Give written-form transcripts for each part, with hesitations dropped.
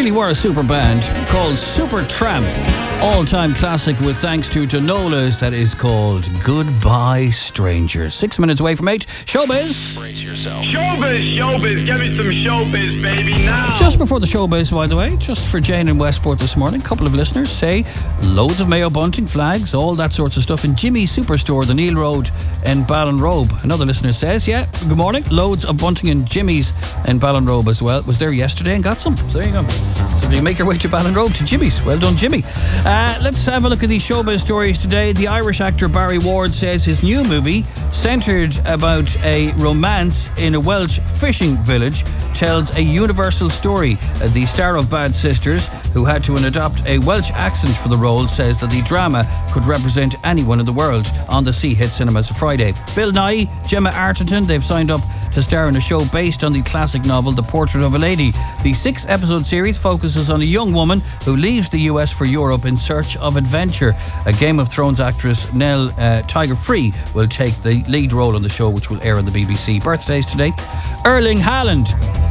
really were a super band called Super Tramp. All-time classic with thanks to Danolas that is called Goodbye Strangers. 6 minutes away from 8. Showbiz. Brace yourself. Showbiz. Give me some showbiz, baby, now. Just before the showbiz, by the way, just for Jane in Westport this morning, a couple of listeners say loads of Mayo bunting, flags, all that sorts of stuff in Jimmy's Superstore, the Neil Road in Ballinrobe. Another listener says, yeah, good morning, loads of bunting in Jimmy's in Ballinrobe as well. Was there yesterday and got some. So there you go. So you make your way to Ballinrobe to Jimmy's. Well done, Jimmy. Let's have a look at these showbiz stories today. The Irish actor Barry Ward says his new movie, centred about a romance in a Welsh fishing village, tells a universal story. The star of Bad Sisters, who had to adopt a Welsh accent for the role, says that the drama could represent anyone in the world. On the Sea hit cinemas Friday. Bill Nighy, Gemma Arterton, they've signed up to star in a show based on the classic novel The Portrait of a Lady. The 6-episode series focuses on a young woman who leaves the US for Europe in search of adventure. A Game of Thrones actress, Nell Tiger Free, will take the lead role on the show, which will air on the BBC. Birthdays today. Erling Haaland.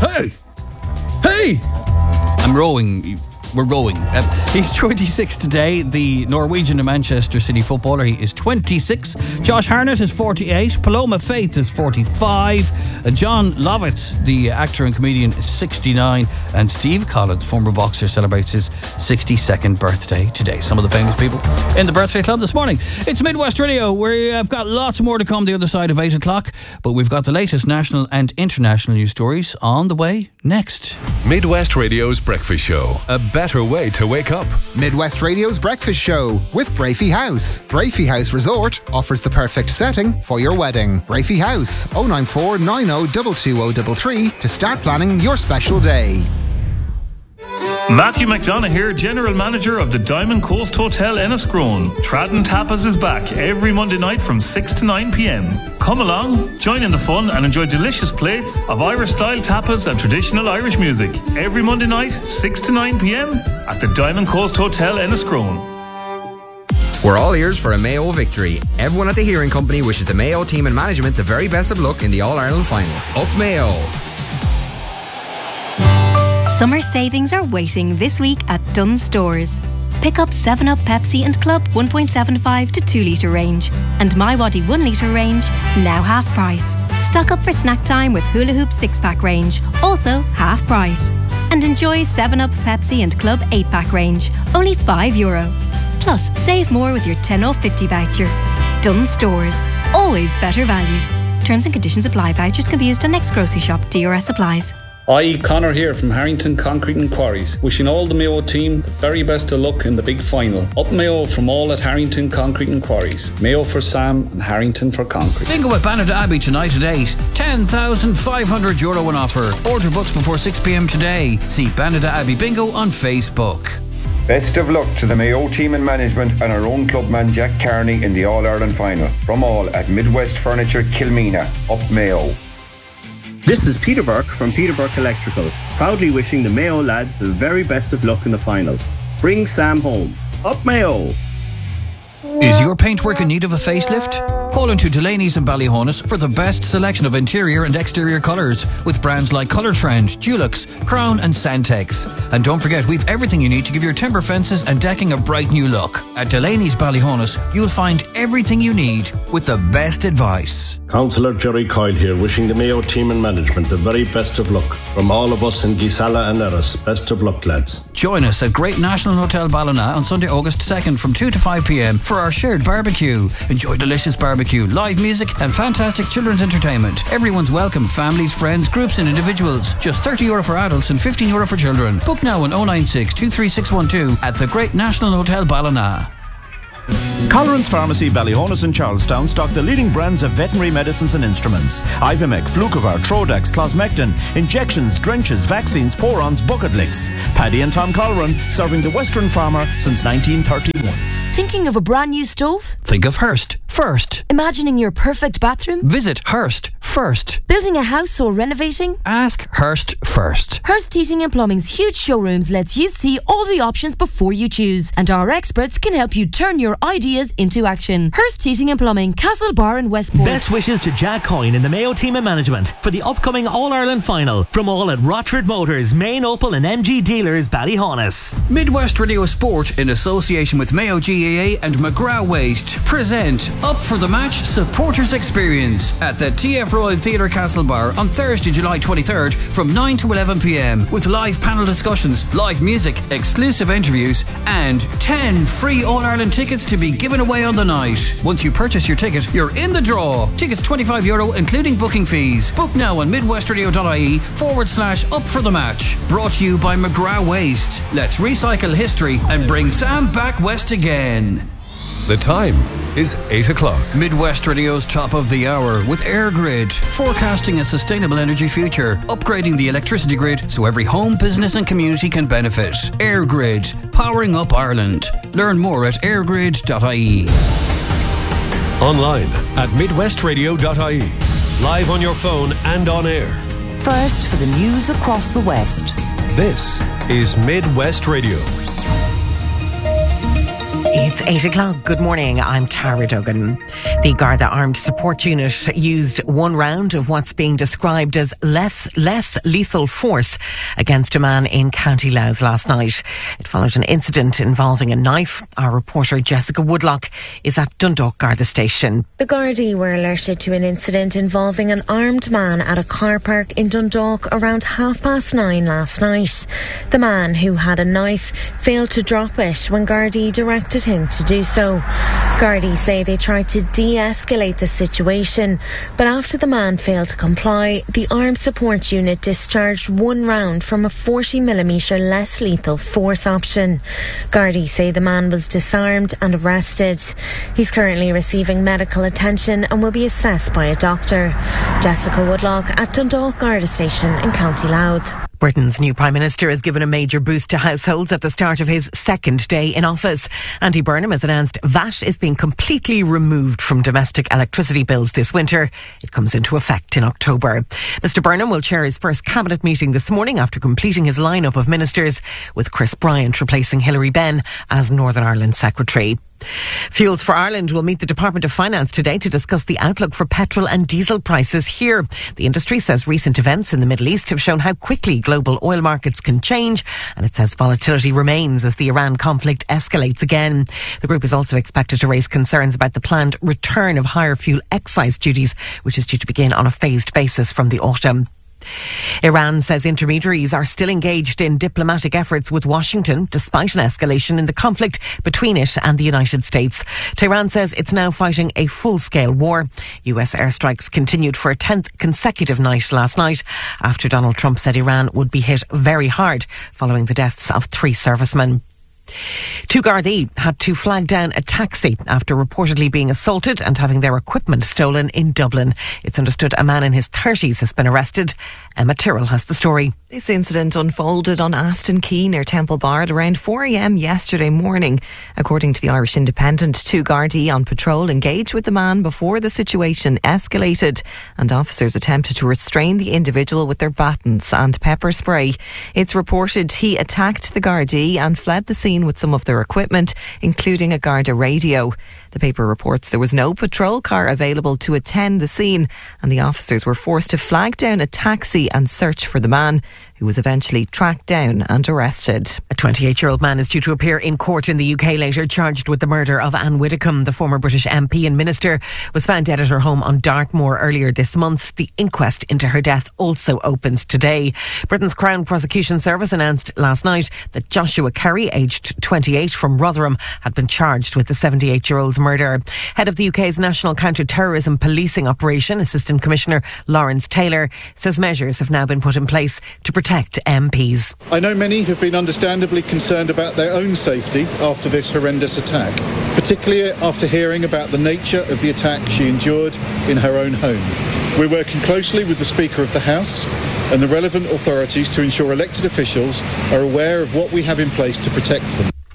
Hey! I'm rowing. We're rowing. He's 26 today. The Norwegian and Manchester City footballer, he is 26. Josh Harnett is 48. Paloma Faith is 45. John Lovitz, the actor and comedian, is 69. And Steve Collins, former boxer, celebrates his 62nd birthday today. Some of the famous people in the birthday club this morning. It's Midwest Radio. We've got lots more to come the other side of 8 o'clock. But we've got the latest national and international news stories on the way next. Midwest Radio's Breakfast Show. A better way to wake up. Midwest Radio's Breakfast Show with Brafey House. Brafey House Resort offers the perfect setting for your wedding. Brafey House, 094 90 22033 to start planning your special day. Matthew McDonough here, General Manager of the Diamond Coast Hotel Enniscrone. Tradden Tapas is back every Monday night from 6 to 9 p.m. Come along, join in the fun and enjoy delicious plates of Irish-style tapas and traditional Irish music. Every Monday night, 6 to 9 p.m. at the Diamond Coast Hotel Enniscrone. We're all ears for a Mayo victory. Everyone at the Hearing Company wishes the Mayo team and management the very best of luck in the All-Ireland final. Up Mayo! Summer savings are waiting this week at Dunnes Stores. Pick up 7up Pepsi and Club 1.75 to 2 litre range and MiWadi 1 litre range, now half price. Stock up for snack time with Hula Hoop 6-pack range, also half price. And enjoy 7up Pepsi and Club 8-pack range, only €5. Plus, save more with your 10 off 50 voucher. Dunnes Stores, always better value. Terms and conditions apply. Vouchers can be used on next grocery shop. DRS supplies. Hi, Connor here from Harrington Concrete and Quarries. Wishing all the Mayo team the very best of luck in the big final. Up Mayo from all at Harrington Concrete and Quarries. Mayo for Sam and Harrington for Concrete. Bingo at Bannock Abbey tonight at 8. €10,500 on offer. Order books before 6 p.m. today. See Bannock Abbey Bingo on Facebook. Best of luck to the Mayo team and management and our own clubman Jack Carney in the All-Ireland final. From all at Midwest Furniture Kilmena. Up Mayo. This is Peter Burke from Peter Burke Electrical, proudly wishing the Mayo lads the very best of luck in the final. Bring Sam home. Up Mayo! Is your paintwork in need of a facelift? Call into Delaney's in Ballyhonus for the best selection of interior and exterior colours with brands like Colour Trend, Dulux, Crown and Santex. And don't forget, we've everything you need to give your timber fences and decking a bright new look. At Delaney's Ballyhonus, you'll find everything you need with the best advice. Councillor Jerry Coyle here, wishing the Mayo team and management the very best of luck. From all of us in Gisala and Erris, best of luck, lads. Join us at Great National Hotel Ballina on Sunday, August 2nd from 2 to 5 p.m. for our shared barbecue. Enjoy delicious barbecue, live music and fantastic children's entertainment. Everyone's welcome, families, friends, groups and individuals. Just €30 for adults and €15 for children. Book now on 096 23612 at the Great National Hotel Ballina. Colleran's Pharmacy, Ballyhonus and Charlestown stock the leading brands of veterinary medicines and instruments. Ivomec, Flucovar, Trodax, Closmectin, injections, drenches, vaccines, porons, bucket licks. Paddy and Tom Colleran, serving the Western farmer since 1931. Thinking of a brand new stove? Think of Hearst first. Imagining your perfect bathroom? Visit Hearst first. Building a house or renovating? Ask Hurst first. Hurst Heating and Plumbing's huge showrooms lets you see all the options before you choose, and our experts can help you turn your ideas into action. Hurst Heating and Plumbing, Castlebar and Westport. Best wishes to Jack Coyne in the Mayo team and management for the upcoming All-Ireland final from all at Rochford Motors, Main Opel and MG dealers, Ballyhonus. Midwest Radio Sport, in association with Mayo GAA and McGrath Waste, present Up for the Match Supporters Experience at the TF Royal Theatre Castlebar on Thursday, July 23rd from 9 to 11 p.m. with live panel discussions, live music, exclusive interviews and 10 free All-Ireland tickets to be given away on the night. Once you purchase your ticket, you're in the draw. Tickets €25 including booking fees. Book now on midwestradio.ie/up for the match. Brought to you by McGrath Waste. Let's recycle history and bring Sam back west again. The time is 8 o'clock. Midwest Radio's top of the hour with AirGrid, forecasting a sustainable energy future, upgrading the electricity grid so every home, business and community can benefit. AirGrid, powering up Ireland. Learn more at airgrid.ie. Online at midwestradio.ie. Live on your phone and on air. First for the news across the West. This is Midwest Radio. It's 8 o'clock. Good morning. I'm Tara Duggan. The Garda Armed Support Unit used one round of what's being described as less lethal force against a man in County Louth last night. It followed an incident involving a knife. Our reporter Jessica Woodlock is at Dundalk Garda Station. The Gardaí were alerted to an incident involving an armed man at a car park in Dundalk around 9:30 last night. The man, who had a knife, failed to drop it when Gardaí directed him to do so. Gardaí say they tried to de-escalate the situation, but after the man failed to comply, the Armed Support Unit discharged one round from a 40mm less lethal force option. Gardaí say the man was disarmed and arrested. He's currently receiving medical attention and will be assessed by a doctor. Jessica Woodlock at Dundalk Garda Station in County Louth. Britain's new Prime Minister has given a major boost to households at the start of his second day in office. Andy Burnham has announced VAT is being completely removed from domestic electricity bills this winter. It comes into effect in October. Mr Burnham will chair his first cabinet meeting this morning after completing his lineup of ministers, with Chris Bryant replacing Hilary Benn as Northern Ireland Secretary. Fuels for Ireland will meet the Department of Finance today to discuss the outlook for petrol and diesel prices here. The industry says recent events in the Middle East have shown how quickly global oil markets can change, and it says volatility remains as the Iran conflict escalates again. The group is also expected to raise concerns about the planned return of higher fuel excise duties, which is due to begin on a phased basis from the autumn. Iran says intermediaries are still engaged in diplomatic efforts with Washington despite an escalation in the conflict between it and the United States. Tehran says it's now fighting a full-scale war. US airstrikes continued for a 10th consecutive night last night after Donald Trump said Iran would be hit very hard following the deaths of 3 servicemen. 2 Gardaí had to flag down a taxi after reportedly being assaulted and having their equipment stolen in Dublin. It's understood a man in his 30s has been arrested. Emma Tyrrell has the story. This incident unfolded on Aston Quay near Temple Bar at around 4 a.m. yesterday morning. According to the Irish Independent, 2 Gardaí on patrol engaged with the man before the situation escalated, and officers attempted to restrain the individual with their batons and pepper spray. It's reported he attacked the Gardaí and fled the scene with some of their equipment, including a Garda radio. The paper reports there was no patrol car available to attend the scene, and the officers were forced to flag down a taxi and search for the man, who was eventually tracked down and arrested. A 28-year-old man is due to appear in court in the UK later, charged with the murder of Anne Widdecombe. The former British MP and minister was found dead at her home on Dartmoor earlier this month. The inquest into her death also opens today. Britain's Crown Prosecution Service announced last night that Joshua Kerry, aged 28, from Rotherham, had been charged with the 78-year-old's murder. Head of the UK's National Counter-Terrorism Policing Operation, Assistant Commissioner Lawrence Taylor, says measures have now been put in place to protect MPs. I know many have been understandably concerned about their own safety after this horrendous attack, particularly after hearing about the nature of the attack she endured in her own home. We're working closely with the Speaker of the House and the relevant authorities to ensure elected officials are aware of what we have in place to protect them.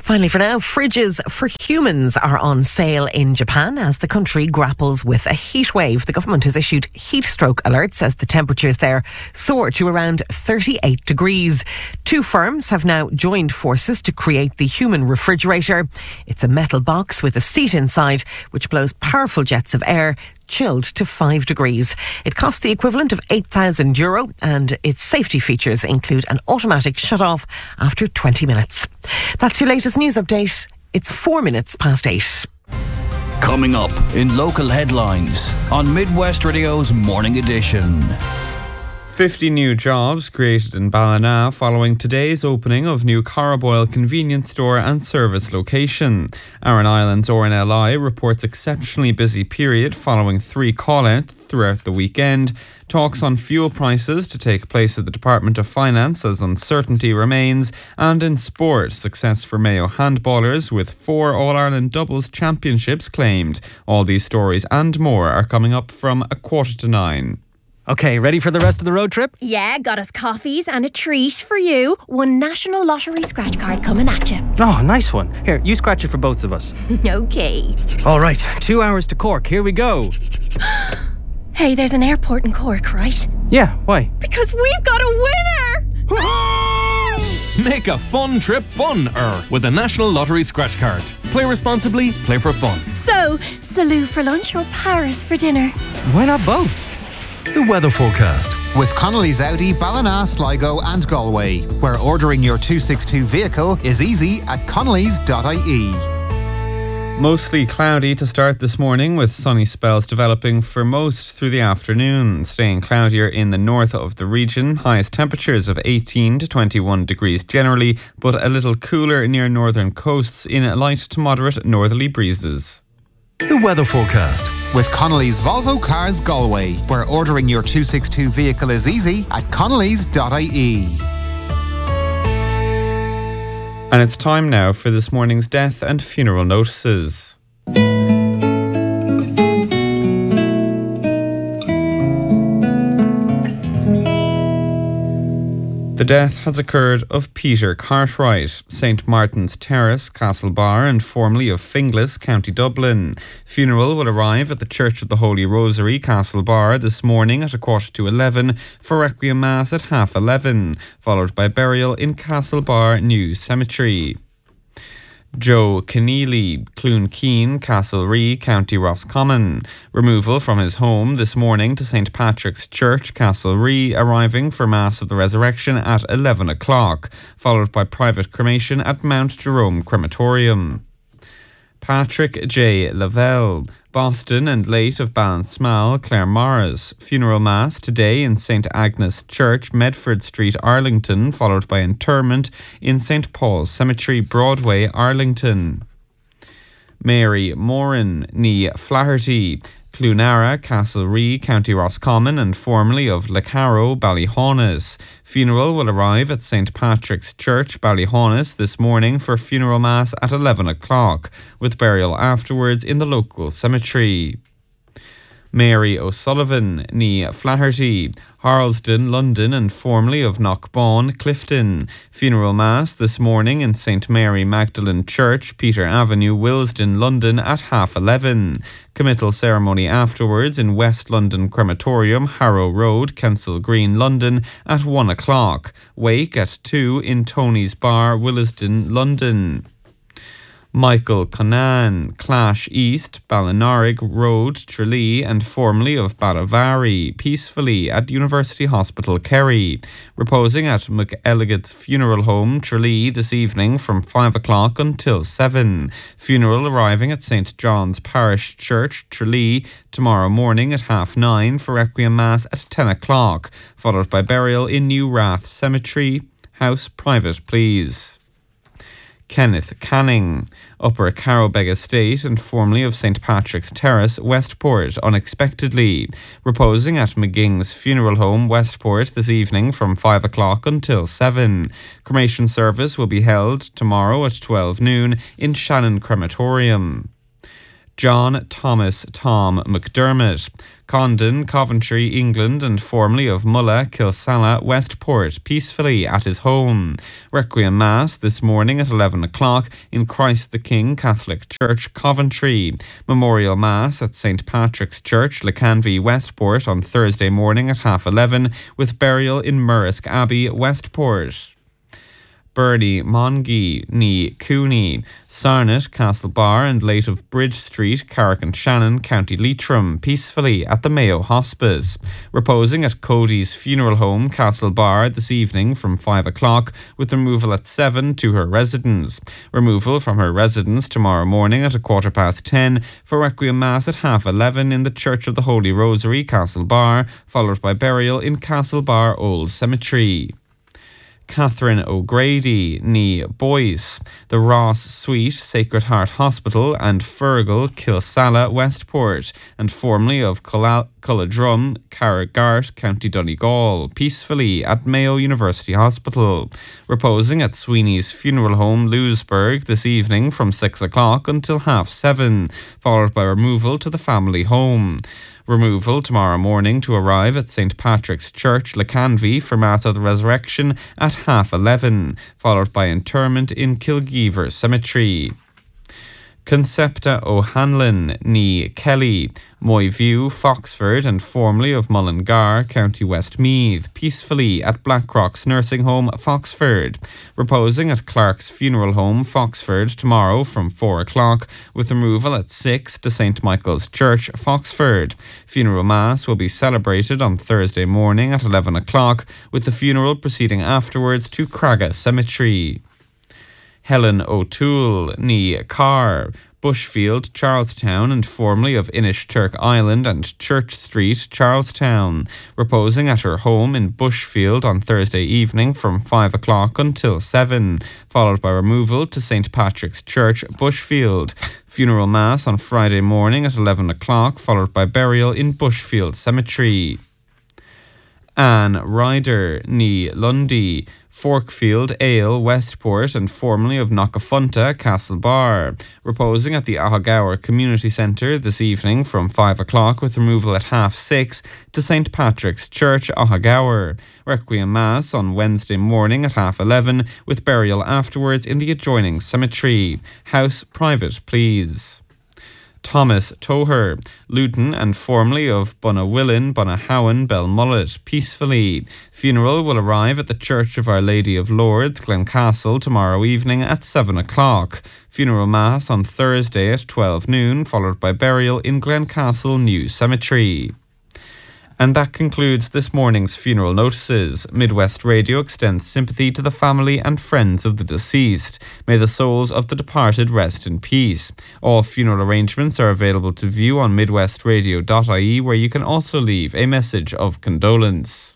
Finally, for now, fridges for humans are on sale in Japan as the country grapples with a heat wave. The government has issued heat stroke alerts as the temperatures there soar to around 38 degrees. 2 firms have now joined forces to create the human refrigerator. It's a metal box with a seat inside which blows powerful jets of air chilled to 5 degrees. It costs the equivalent of €8,000 and its safety features include an automatic shut-off after 20 minutes. That's your latest news update. It's 4 minutes past 8. Coming up in local headlines on Midwest Radio's Morning Edition. 50 new jobs created in Ballina following today's opening of new Carraboyle convenience store and service location. Aran Island's RNLI reports exceptionally busy period following 3 call-outs throughout the weekend. Talks on fuel prices to take place at the Department of Finance as uncertainty remains. And in sport, success for Mayo handballers with 4 All-Ireland doubles championships claimed. All these stories and more are coming up from 9:15. Okay, ready for the rest of the road trip? Yeah, got us coffees and a treat for you. 1 National Lottery scratch card coming at you. Oh, nice one. Here, you scratch it for both of us. Okay. All right, 2 hours to Cork. Here we go. Hey, there's an airport in Cork, right? Yeah, why? Because we've got a winner! Make a fun trip fun-er with a National Lottery scratch card. Play responsibly, play for fun. So, Salou for lunch or Paris for dinner? Why not both? The weather forecast. With Connolly's Audi, Ballina, Sligo and Galway, where ordering your 262 vehicle is easy at connellys.ie. Mostly cloudy to start this morning with sunny spells developing for most through the afternoon. Staying cloudier in the north of the region. Highest temperatures of 18 to 21 degrees generally, but a little cooler near northern coasts in light to moderate northerly breezes. The weather forecast. With Connolly's Volvo Cars Galway, where ordering your 262 vehicle is easy at connellys.ie. And it's time now for this morning's death and funeral notices. The death has occurred of Peter Cartwright, St Martin's Terrace, Castlebar, and formerly of Finglas, County Dublin. Funeral will arrive at the Church of the Holy Rosary, Castlebar, this morning at 11:15 for Requiem Mass at 11:30, followed by burial in Castlebar New Cemetery. Joe Keneally, Cloonkeen, Castlerea, County Roscommon. Removal from his home this morning to St Patrick's Church, Castlerea, arriving for Mass of the Resurrection at 11 o'clock, followed by private cremation at Mount Jerome Crematorium. Patrick J. Lavelle, Boston and late of Ballinsmale, Claremorris. Funeral Mass today in St Agnes Church, Medford Street, Arlington, followed by interment in St Paul's Cemetery, Broadway, Arlington. Mary Moran, ní Flaherty, Cloonara, Castlerea, County Roscommon, and formerly of Lecarrow, Ballyhaunis. Funeral will arrive at St Patrick's Church, Ballyhaunis, this morning for funeral mass at 11 o'clock, with burial afterwards in the local cemetery. Mary O'Sullivan, ní Flaherty, Harlesden, London, and formerly of Knockbawn, Clifton. Funeral Mass this morning in St Mary Magdalene Church, Peter Avenue, Willesden, London at 11:30. Committal ceremony afterwards in West London Crematorium, Harrow Road, Kensal Green, London at 1 o'clock. Wake at 2 in Tony's Bar, Willesden, London. Michael Conan, Clash East, Ballinarig Road, Tralee, and formerly of Barravari, peacefully at University Hospital, Kerry. Reposing at McElligot's Funeral Home, Tralee, this evening from 5 o'clock until 7. Funeral arriving at St John's Parish Church, Tralee, tomorrow morning at 9:30 for Requiem Mass at 10 o'clock, followed by burial in New Rath Cemetery. House private, please. Kenneth Canning, Upper Carrowbeg Estate and formerly of St Patrick's Terrace, Westport, unexpectedly. Reposing at McGing's Funeral Home, Westport, this evening from 5 o'clock until 7. Cremation service will be held tomorrow at 12 noon in Shannon Crematorium. John Thomas Tom McDermott. Condon, Coventry, England, and formerly of Mulla, Kilsalla, Westport, peacefully at his home. Requiem Mass this morning at 11 o'clock in Christ the King Catholic Church, Coventry. Memorial Mass at St. Patrick's Church, Lecanvy, Westport on Thursday morning at 11:30, with burial in Murrisk Abbey, Westport. Bernie, Mongie, Ní Cooney, Sarnet, Castlebar and late of Bridge Street, Carrick and Shannon, County Leitrim, peacefully at the Mayo Hospice. Reposing at Cody's funeral home, Castlebar, this evening from 5 o'clock, with removal at 7 to her residence. Removal from her residence tomorrow morning at 10:15 for Requiem Mass at 11:30 in the Church of the Holy Rosary, Castlebar, followed by burial in Castlebar Old Cemetery. Catherine O'Grady, Ní Boyce, the Ross Suite, Sacred Heart Hospital, and Fergal, Kilsalla, Westport, and formerly of Culladrum, Carragart, County Donegal, peacefully at Mayo University Hospital. Reposing at Sweeney's Funeral Home, Louisburg, this evening from 6 o'clock until 7:30, followed by removal to the family home. Removal tomorrow morning to arrive at St. Patrick's Church, Lecanvy, for Mass of the Resurrection at 11:30, followed by interment in Kilgeever Cemetery. Concepta O'Hanlon, Ní Kelly, Moyview, Foxford, and formerly of Mullingar, County Westmeath, peacefully at Blackrock's Nursing Home, Foxford. Reposing at Clark's Funeral Home, Foxford, tomorrow from 4 o'clock, with removal at 6 to St. Michael's Church, Foxford. Funeral Mass will be celebrated on Thursday morning at 11 o'clock, with the funeral proceeding afterwards to Craga Cemetery. Helen O'Toole, Ní Carr, Bushfield, Charlestown, and formerly of Inishturk Island and Church Street, Charlestown, reposing at her home in Bushfield on Thursday evening from 5 o'clock until 7, followed by removal to St. Patrick's Church, Bushfield. Funeral Mass on Friday morning at 11 o'clock, followed by burial in Bushfield Cemetery. Anne Ryder, Ní Lundy, Forkfield, Ale, Westport, and formerly of Knockafunta, Castlebar, reposing at the Ahagower Community Centre this evening from 5 o'clock, with removal at 6:30 to St. Patrick's Church, Ahagower. Requiem Mass on Wednesday morning at 11:30, with burial afterwards in the adjoining cemetery. House private, please. Thomas Toher, Luton and formerly of Bunawillin, Bunahowan, Belmullet, peacefully. Funeral will arrive at the Church of Our Lady of Lourdes, Glencastle, tomorrow evening at 7 o'clock. Funeral Mass on Thursday at 12 noon, followed by burial in Glencastle New Cemetery. And that concludes this morning's funeral notices. Midwest Radio extends sympathy to the family and friends of the deceased. May the souls of the departed rest in peace. All funeral arrangements are available to view on midwestradio.ie, where you can also leave a message of condolence.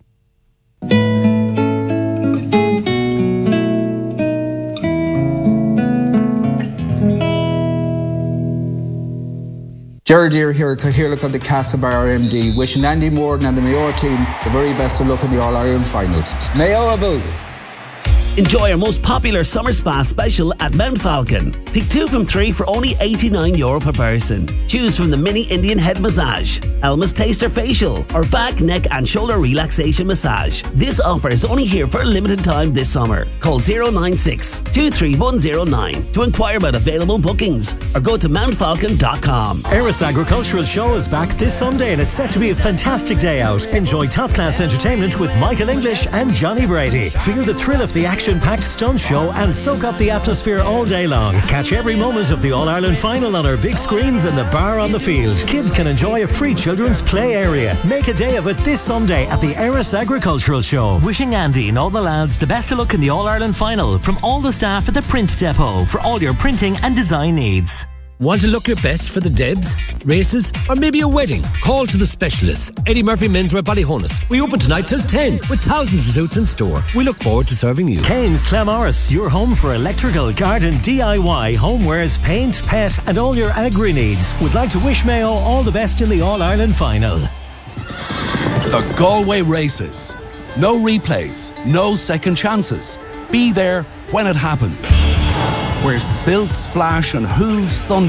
Gerard Deere here, Cathaoirleach of the Castlebar MD, wishing Andy Morden and the Mayo team the very best of luck in the All-Ireland final. Mayo Abu! Enjoy our most popular summer spa special at Mount Falcon. Pick 2 from 3 for only €89 per person. Choose from the mini Indian head massage, Elma's Taster facial, or back, neck and shoulder relaxation massage. This offer is only here for a limited time this summer. Call 096 23109 to inquire about available bookings or go to mountfalcon.com. Eris Agricultural Show is back this Sunday and it's set to be a fantastic day out. Enjoy top-class entertainment with Michael English and Johnny Brady. Feel the thrill of the action-packed stunt show and soak up the atmosphere all day long. Catch every moment of the All-Ireland final on our big screens and the bar on the field. Kids can enjoy a free children's play area. Make a day of it this Sunday at the Eris Agricultural Show. Wishing Andy and all the lads the best of luck in the All-Ireland final from all the staff at the Print Depot for all your printing and design needs. Want to look your best for the Debs, races, or maybe a wedding? Call to the specialists. Eddie Murphy Menswear Ballyhonus. We open tonight till 10 with thousands of suits in store. We look forward to serving you. Kane's Clamorris, your home for electrical, garden, DIY, homewares, paint, pet, and all your agri needs. Would like to wish Mayo all the best in the All-Ireland final. The Galway Races. No replays, no second chances. Be there when it happens. Where silks flash and hooves thunder,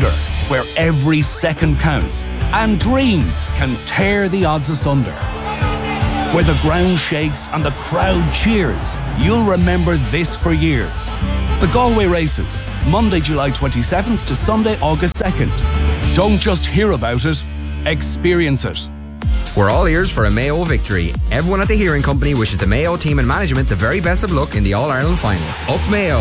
where every second counts and dreams can tear the odds asunder. Where the ground shakes and the crowd cheers, you'll remember this for years. The Galway Races, Monday, July 27th to Sunday, August 2nd. Don't just hear about it, experience it. We're all ears for a Mayo victory. Everyone at the Hearing Company wishes the Mayo team and management the very best of luck in the All-Ireland final. Up Mayo!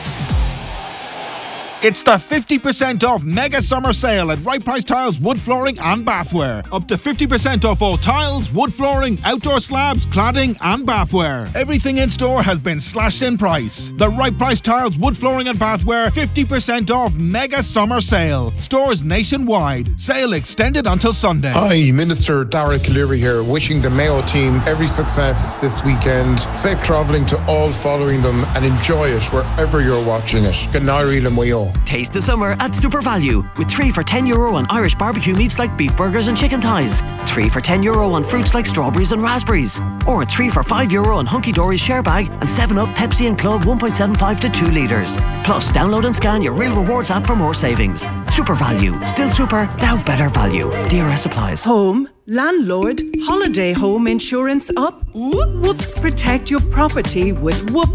It's the 50% off mega summer sale at Right Price Tiles, wood flooring and bathware. Up to 50% off all tiles, wood flooring, outdoor slabs, cladding and bathware. Everything in store has been slashed in price. The Right Price Tiles, wood flooring and bathware 50% off mega summer sale. Stores nationwide. Sale extended until Sunday. Hi, Minister Darragh Cleary here, wishing the Mayo team every success this weekend. Safe travelling to all following them and enjoy it wherever you're watching it. Ganari Mayo. Taste the summer at Super Value with 3 for €10 on Irish barbecue meats like beef burgers and chicken thighs, 3 for €10 on fruits like strawberries and raspberries, or 3 for €5 on Hunky Dory's share bag and 7-Up, Pepsi and Club 1.75 to 2 litres. Plus, download and scan your Real Rewards app for more savings. Super Value. Still super, now better value. DRS applies. Home, landlord, holiday home insurance up? Whoops, protect your property with Whoops